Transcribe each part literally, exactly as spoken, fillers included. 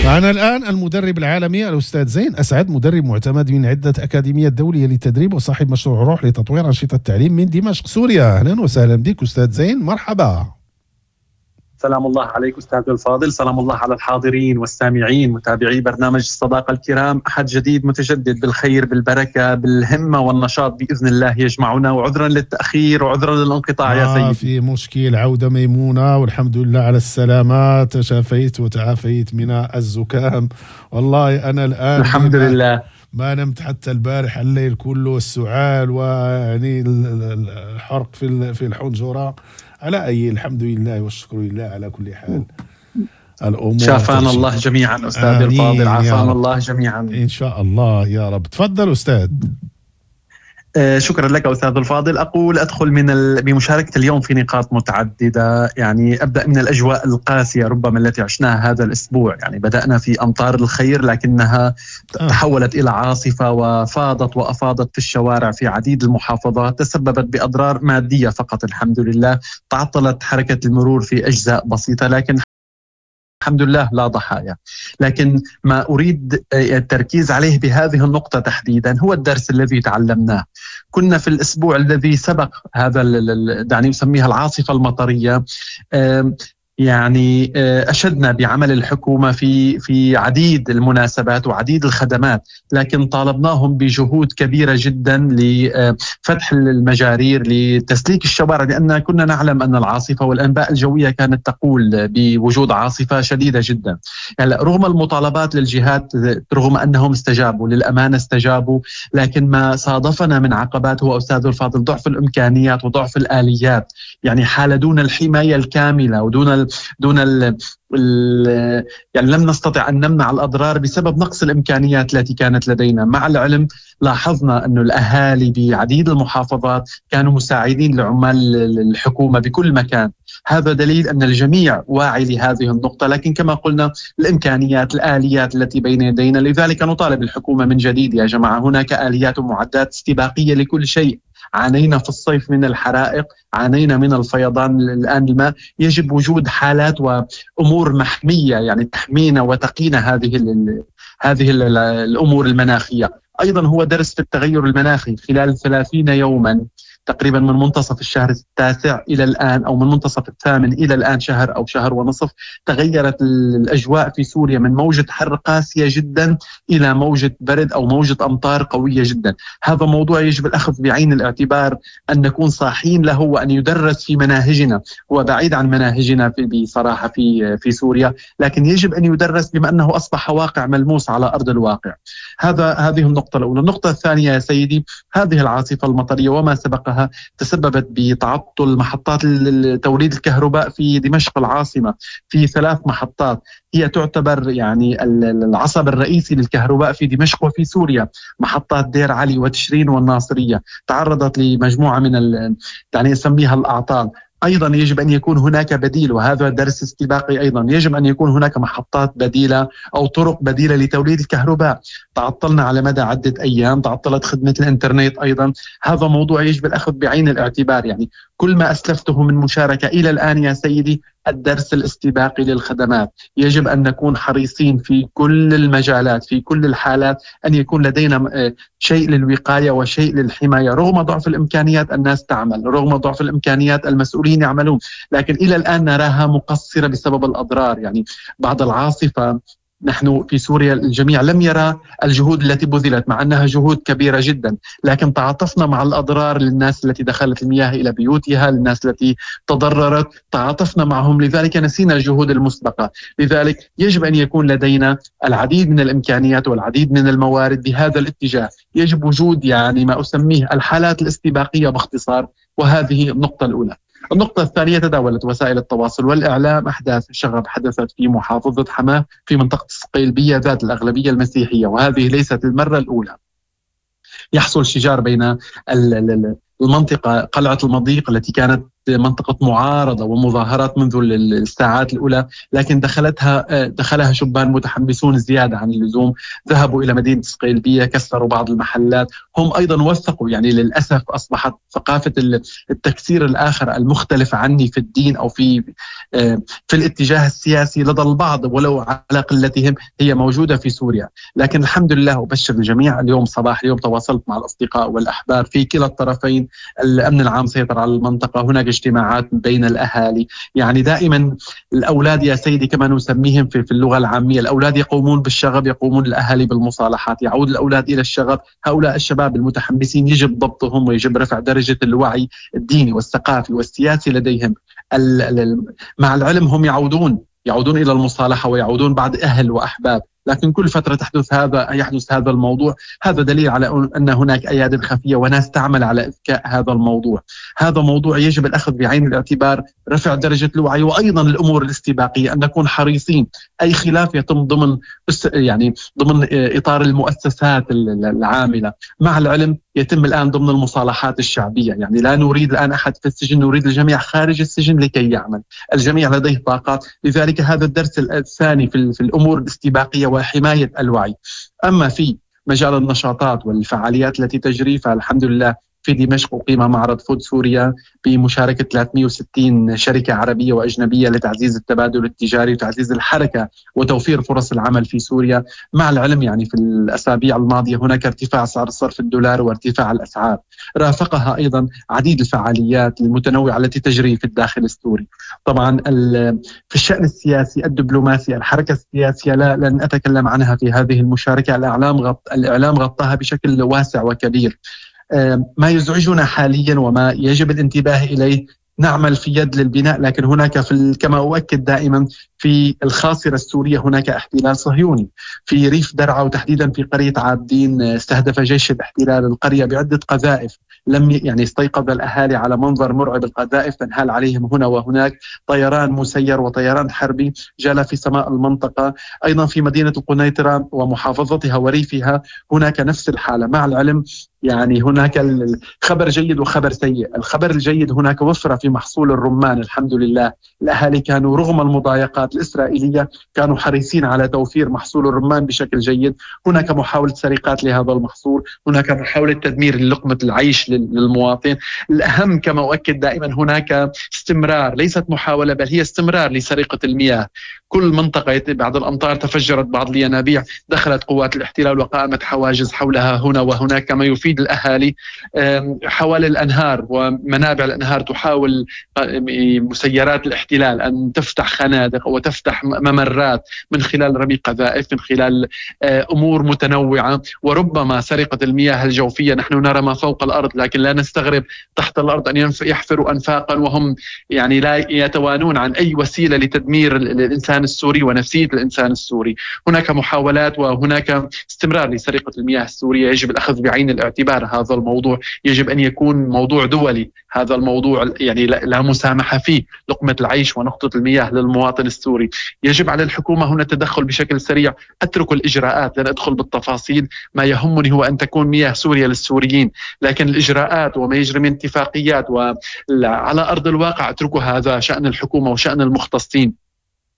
معنا الآن المدرب العالمي الأستاذ زين أسعد، مدرب معتمد من عدة أكاديميات دولية للتدريب وصاحب مشروع روح لتطوير أنشطة التعليم من دمشق سوريا. أهلا وسهلا بك أستاذ زين، مرحبا. سلام الله عليك أستاذ الفاضل، سلام الله على الحاضرين والسامعين متابعي برنامج الصداقة الكرام. أحد جديد متجدد بالخير بالبركة بالهمة والنشاط بإذن الله يجمعنا، وعذرا للتأخير وعذرا للانقطاع. آه يا سيدي في مشكل، عودة ميمونة والحمد لله على السلامة، تشافيت وتعافيت من الزكام. والله أنا الآن الحمد لله ما نمت حتى البارح الليل كله، السعال ويعني الحرق في في الحنجرة. على أي الحمد لله والشكر لله على كل حال. الأمور شافانا الله جميعا أستاذ الفاضل، عافانا الله جميعا إن شاء الله يا رب. تفضل أستاذ. آه شكرا لك أستاذ الفاضل. أقول أدخل من ال... بمشاركة اليوم في نقاط متعددة. يعني أبدأ من الأجواء القاسية ربما التي عشناها هذا الأسبوع. يعني بدأنا في أمطار الخير لكنها آه. تحولت إلى عاصفة وفاضت وأفاضت في الشوارع في عديد المحافظات، تسببت بأضرار مادية فقط الحمد لله. تعطلت حركة المرور في أجزاء بسيطة لكن الحمد لله لا ضحايا. لكن ما أريد التركيز عليه بهذه النقطة تحديدا هو الدرس الذي تعلمناه. كنا في الأسبوع الذي سبق هذا دعني أسميها العاصفة المطرية، يعني أشدنا بعمل الحكومة في في عديد المناسبات وعديد الخدمات، لكن طالبناهم بجهود كبيرة جدا لفتح المجارير لتسليك الشوارع، لأن كنا نعلم أن العاصفة والأنباء الجوية كانت تقول بوجود عاصفة شديدة جدا. يعني رغم المطالبات للجهات، رغم أنهم استجابوا للأمانة استجابوا، لكن ما صادفنا من عقبات هو أستاذ الفاضل ضعف الإمكانيات وضعف الآليات. يعني حالة دون الحماية الكاملة ودون ال دون ال ال يعني لم نستطع أن نمنع الأضرار بسبب نقص الإمكانيات التي كانت لدينا. مع العلم لاحظنا أن الأهالي بعديد المحافظات كانوا مساعدين لعمال الحكومة بكل مكان. هذا دليل أن الجميع واعي لهذه النقطة، لكن كما قلنا الإمكانيات الآليات التي بين يدينا. لذلك نطالب الحكومة من جديد يا جماعة، هناك آليات ومعدات استباقية لكل شيء. عانينا في الصيف من الحرائق، عانينا من الفيضان الآن الماء، يجب وجود حالات وأمور محمية يعني تحمينا وتقينا هذه ال هذه ال الأمور المناخية. أيضا هو درس في التغير المناخي. خلال ثلاثين يوما تقريبا من منتصف الشهر التاسع إلى الآن، أو من منتصف الثامن إلى الآن شهر أو شهر ونصف، تغيرت الأجواء في سوريا من موجة حر قاسية جدا إلى موجة برد أو موجة أمطار قوية جدا. هذا موضوع يجب الأخذ بعين الاعتبار، أن نكون صاحين له وأن يدرس في مناهجنا. هو بعيد عن مناهجنا في بصراحة في في سوريا، لكن يجب أن يدرس بما أنه أصبح واقع ملموس على أرض الواقع. هذا هذه النقطة الأولى. النقطة الثانية يا سيدي، هذه العاصفة المطرية وما سبقها تسببت بتعطل محطات توليد الكهرباء في دمشق العاصمة في ثلاث محطات هي تعتبر يعني العصب الرئيسي للكهرباء في دمشق وفي سوريا. محطات دير علي وتشرين والناصرية تعرضت لمجموعة من يعني نسميها الأعطال. أيضا يجب أن يكون هناك بديل، وهذا درس استباقي أيضا. يجب أن يكون هناك محطات بديلة أو طرق بديلة لتوليد الكهرباء. تعطلنا على مدى عدة أيام، تعطلت خدمة الإنترنت أيضا. هذا موضوع يجب الأخذ بعين الاعتبار. يعني كل ما أسلفته من مشاركة إلى الآن يا سيدي الدرس الاستباقي للخدمات. يجب أن نكون حريصين في كل المجالات في كل الحالات أن يكون لدينا شيء للوقاية وشيء للحماية. رغم ضعف الإمكانيات الناس تعمل، رغم ضعف الإمكانيات المسؤولين يعملون، لكن إلى الآن نراها مقصرة بسبب الأضرار. يعني بعد العاصفة نحن في سوريا الجميع لم يرى الجهود التي بذلت، مع أنها جهود كبيرة جدا، لكن تعاطفنا مع الأضرار للناس التي دخلت المياه إلى بيوتها، للناس التي تضررت، تعاطفنا معهم. لذلك نسينا الجهود المسبقة. لذلك يجب أن يكون لدينا العديد من الإمكانيات والعديد من الموارد بهذا الاتجاه. يجب وجود يعني ما أسميه الحالات الاستباقية باختصار، وهذه النقطة الأولى. النقطة الثانية، تداولت وسائل التواصل والإعلام أحداث شغب حدثت في محافظة حماة في منطقة الصقيلبية ذات الأغلبية المسيحية، وهذه ليست المرة الأولى. يحصل شجار بين المنطقة قلعة المضيق التي كانت منطقة معارضة ومظاهرات منذ الساعات الأولى، لكن دخلتها دخلها شبان متحمسون زيادة عن اللزوم، ذهبوا إلى مدينة صقيلبية، كسروا بعض المحلات. هم أيضا وثقوا، يعني للأسف أصبحت ثقافة التكسير الآخر المختلف عني في الدين أو في في الاتجاه السياسي لدى البعض ولو على قلتهم هي موجودة في سوريا. لكن الحمد لله أبشر الجميع، اليوم صباح اليوم تواصلت مع الأصدقاء والأحبار في كلا الطرفين، الأمن العام سيطر على المنطقة، هناك اجتماعات بين الأهالي. يعني دائما الأولاد يا سيدي كما نسميهم في اللغة العامية، الأولاد يقومون بالشغب، يقومون الأهالي بالمصالحات، يعود الأولاد إلى الشغب. هؤلاء الشباب المتحمسين يجب ضبطهم ويجب رفع درجة الوعي الديني والثقافي والسياسي لديهم. مع العلم هم يعودون يعودون إلى المصالحة ويعودون بعد أهل وأحباب، لكن كل فترة تحدث هذا يحدث هذا الموضوع. هذا دليل على أن هناك أياد خفية وناس تعمل على إذكاء هذا الموضوع. هذا موضوع يجب الأخذ بعين الاعتبار، رفع درجة الوعي، وأيضا الأمور الاستباقية أن نكون حريصين. أي خلاف يتم ضمن يعني ضمن إطار المؤسسات العاملة، مع العلم يتم الآن ضمن المصالحات الشعبية. يعني لا نريد الآن أحد في السجن، نريد الجميع خارج السجن لكي يعمل، الجميع لديه طاقات. لذلك هذا الدرس الثاني في, في الأمور الاستباقية وحماية الوعي. أما في مجال النشاطات والفعاليات التي تجري، فالحمد لله في دمشق أقيم معرض فود سوريا بمشاركة ثلاثمئة وستين شركة عربية وأجنبية لتعزيز التبادل التجاري وتعزيز الحركة وتوفير فرص العمل في سوريا. مع العلم يعني في الأسابيع الماضية هناك ارتفاع سعر صرف الدولار وارتفاع الأسعار، رافقها أيضا عديد الفعاليات المتنوعة التي تجري في الداخل السوري. طبعا في الشأن السياسي الدبلوماسي الحركة السياسية لا لن أتكلم عنها في هذه المشاركة، الإعلام غط... الإعلام غطاها بشكل واسع وكبير. ما يزعجنا حاليا وما يجب الانتباه إليه، نعمل في يد للبناء، لكن هناك في كما أؤكد دائما في الخاصرة السورية هناك احتلال صهيوني. في ريف درعا وتحديدا في قرية عابدين استهدف جيش الاحتلال القرية بعدة قذائف، لم يعني استيقظ الأهالي على منظر مرعب، القذائف تنهال عليهم هنا وهناك، طيران مسير وطيران حربي جال في سماء المنطقة. أيضا في مدينة القنيطرة ومحافظتها وريفها هناك نفس الحالة. مع العلم يعني هناك الخبر جيد وخبر سيء. الخبر الجيد هناك وفرة في محصول الرمان الحمد لله، الأهالي كانوا رغم المضايقات الإسرائيلية كانوا حريصين على توفير محصول الرمان بشكل جيد. هناك محاولة سرقات لهذا المحصول، هناك محاولة تدمير لقمة العيش للمواطن. الأهم كما أؤكد دائما هناك استمرار، ليست محاولة بل هي استمرار لسرقة المياه. كل منطقة بعد الأمطار تفجرت بعض الينابيع، دخلت قوات الاحتلال وقامت حواجز حولها هنا وهناك، كما يفيد الأهالي حوالي الأنهار ومنابع الأنهار تحاول مسيرات الاحتلال أن تفتح خنادق وتفتح ممرات من خلال رمي قذائف، من خلال أمور متنوعة، وربما سرقة المياه الجوفية. نحن نرى ما فوق الأرض لكن لا نستغرب تحت الأرض أن يحفروا أنفاقا وهم يعني لا يتوانون عن أي وسيلة لتدمير الإنسان السوري ونفسية الإنسان السوري. هناك محاولات وهناك استمرار لسرقة المياه السورية، يجب الأخذ بعين الاعتبار هذا الموضوع، يجب أن يكون موضوع دولي. هذا الموضوع يعني لا مسامحة فيه، لقمة العيش ونقطة المياه للمواطن السوري. يجب على الحكومة هنا التدخل بشكل سريع. أترك الإجراءات، لن أدخل بالتفاصيل، ما يهمني هو أن تكون مياه سوريا للسوريين، لكن الإجراءات وما يجري من اتفاقيات وعلى أرض الواقع أتركوا هذا شأن الحكومة وشأن المختصين.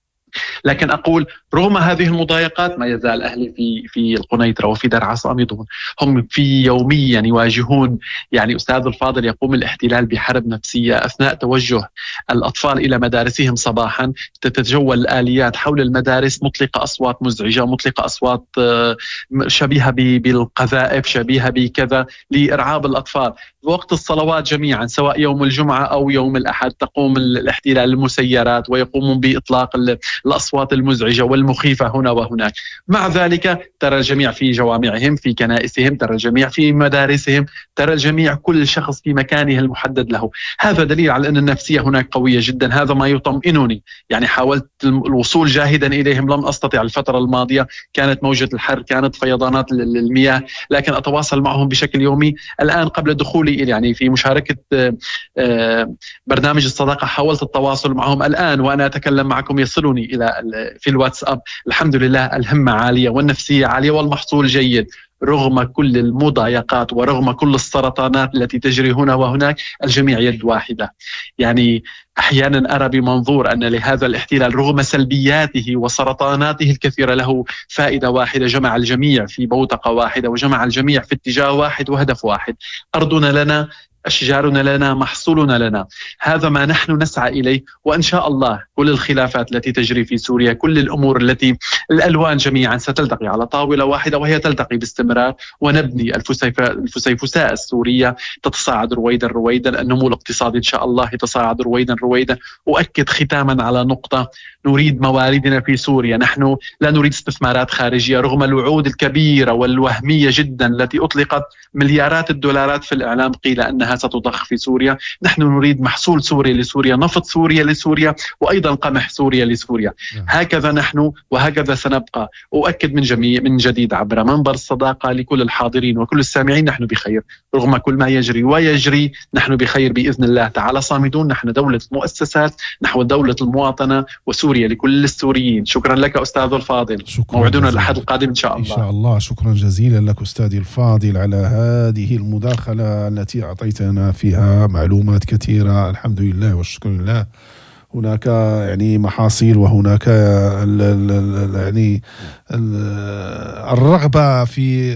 لكن أقول رغم هذه المضايقات ما يزال أهلي في في القنيطرة وفي درعا صامدون. هم في يوميا يواجهون، يعني أستاذ الفاضل يقوم الاحتلال بحرب نفسية أثناء توجه الأطفال إلى مدارسهم صباحا. تتجول الآليات حول المدارس مطلقة أصوات مزعجة، مطلقة أصوات شبيهة بالقذائف، شبيهة بكذا لإرعاب الأطفال. وقت الصلوات جميعا سواء يوم الجمعة أو يوم الأحد تقوم الاحتلال المسيرات ويقومون بإطلاق الأصوات المزعجة والمخيفة هنا وهناك. مع ذلك ترى الجميع في جوامعهم، في كنائسهم، ترى الجميع في مدارسهم، ترى الجميع كل شخص في مكانه المحدد له. هذا دليل على أن النفسية هناك قوية جدا. هذا ما يطمئنني. يعني حاولت الوصول جاهدا إليهم، لم أستطع الفترة الماضية، كانت موجة الحر، كانت فيضانات المياه، لكن أتواصل معهم بشكل يومي. الآن قبل دخولي يعني في مشاركة برنامج الصداقة حاولت التواصل معهم. الآن وأنا أتكلم معكم يصلوني إلى في الواتساب. الحمد لله الهمة عالية والنفسية عالية والمحصول جيد. رغم كل المضايقات ورغم كل السرطانات التي تجري هنا وهناك، الجميع يد واحدة. يعني أحيانا أرى بمنظور أن لهذا الاحتلال رغم سلبياته وسرطاناته الكثيرة له فائدة واحدة، جمع الجميع في بوتقة واحدة وجمع الجميع في اتجاه واحد وهدف واحد. أرضنا لنا، أشجارنا لنا، محصولنا لنا. هذا ما نحن نسعى إليه، وإن شاء الله كل الخلافات التي تجري في سوريا، كل الأمور التي الألوان جميعا ستلتقي على طاولة واحدة، وهي تلتقي باستمرار، ونبني الفسيفساء السورية تتصاعد رويدا رويدا. النمو الاقتصادي إن شاء الله يتصاعد رويدا رويدا. أؤكد ختاما على نقطة، نريد مواردنا في سوريا، نحن لا نريد استثمارات خارجية رغم الوعود الكبيرة والوهمية جدا التي أطلقت مليارات الدولارات في الإعلام، قيل أنها ستضخ في سوريا. نحن نريد محصول سوري لسوريا، نفط سوريا لسوريا، وأيضا قمح سوريا لسوريا. هكذا نحن وهكذا سنبقى. أؤكد من جميع من جديد عبر منبر الصداقة لكل الحاضرين وكل السامعين، نحن بخير رغم كل ما يجري ويجري، نحن بخير بإذن الله تعالى صامدون. نحن دولة مؤسسات نحو دولة المواطنة وسوريا لكل السوريين. شكرا لك أستاذ الفاضل، موعدنا الأحد القادم إن شاء الله. إن شاء الله. شكرا جزيلا لك أستاذي الفاضل على هذه المداخلة التي أعطيتنا فيها معلومات كثيرة. الحمد لله والشكر لله. هناك يعني محاصيل، وهناك ال ال يعني ال الرغبة في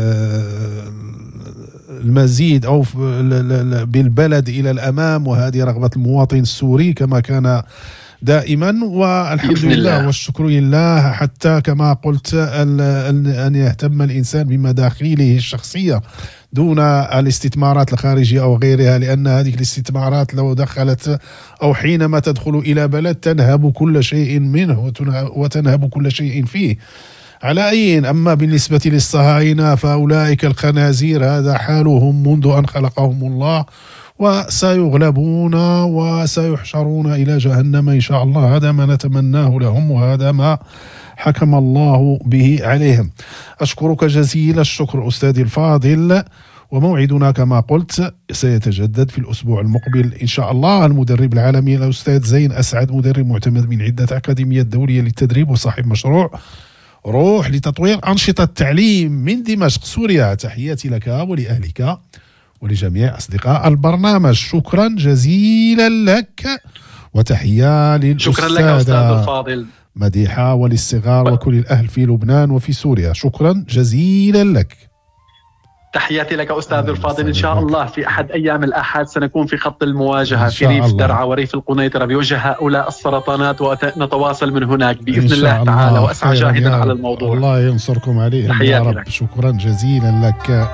المزيد أو بالبلد إلى الأمام، وهذه رغبة المواطن السوري كما كان دائما، والحمد لله والشكر لله. حتى كما قلت أن يهتم الإنسان بمداخيله الشخصية دون الاستثمارات الخارجية أو غيرها، لأن هذه الاستثمارات لو دخلت أو حينما تدخل إلى بلد تنهب كل شيء منه وتنهب كل شيء فيه. على أي، أما بالنسبة للصهاينة فأولئك الخنازير هذا حالهم منذ أن خلقهم الله، وسيغلبون وسيحشرون إلى جهنم إن شاء الله. هذا ما نتمناه لهم، وهذا ما حكم الله به عليهم. أشكرك جزيل الشكر أستاذي الفاضل، وموعدنا كما قلت سيتجدد في الأسبوع المقبل إن شاء الله. المدرب العالمي الأستاذ زين أسعد، مدرب معتمد من عدة أكاديميات دولية للتدريب وصاحب مشروع روح لتطوير أنشطة التعليم من دمشق سوريا. تحياتي لك ولأهلك ولجميع أصدقاء البرنامج. شكرا جزيلا لك، وتحية للأستاذة مديحة وللصغار وكل الأهل في لبنان وفي سوريا. شكرا جزيلا لك. تحياتي لك أستاذ الفاضل. إن شاء الله في أحد أيام الأحد سنكون في خط المواجهة في ريف درعا وريف القنيطرة بوجه هؤلاء السرطانات، ونتواصل من هناك بإذن الله تعالى، وأسعى جاهدا على الموضوع. الله ينصركم عليهم يا رب. شكرا جزيلا لك.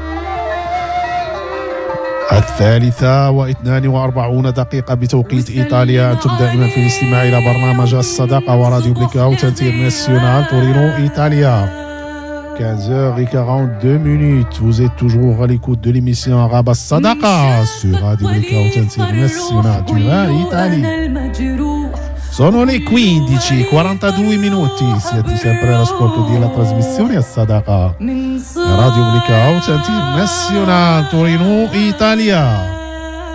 الثالثة واثنان وأربعون دقيقة بتوقيت إيطاليا. أنتم دائما في الاستماع إلى برنامج الصداقة وراديو بليكاوت انترناسيونال تورينو إيطاليا. quinze heures quarante-deux minutes. Vous êtes toujours à l'écoute de l'émission Arabe Sadaqa sur Radio Blackout International Turin, Italia. Sono le quindici e quarantadue minuti. Siete sempre all'ascolto della trasmissione Sadaqa Radio Blackout International Torino, Italia.